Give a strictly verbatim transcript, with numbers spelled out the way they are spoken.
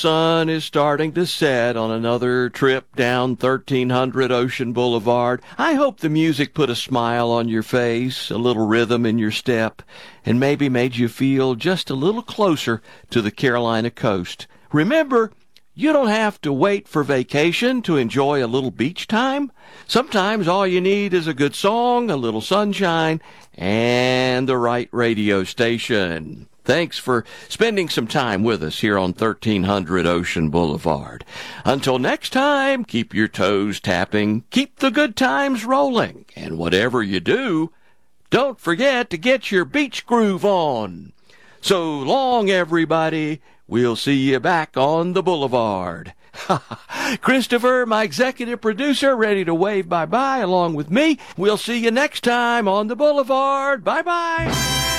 Sun is starting to set on another trip down thirteen hundred Ocean Boulevard. I hope the music put a smile on your face, a little rhythm in your step, and maybe made you feel just a little closer to the Carolina coast. Remember, you don't have to wait for vacation to enjoy a little beach time. Sometimes all you need is a good song, a little sunshine, and the right radio station. Thanks for spending some time with us here on thirteen hundred Ocean Boulevard. Until next time, keep your toes tapping, keep the good times rolling, and whatever you do, don't forget to get your beach groove on. So long, everybody. We'll see you back on the boulevard. Christopher, my executive producer, ready to wave bye-bye along with me. We'll see you next time on the boulevard. Bye-bye.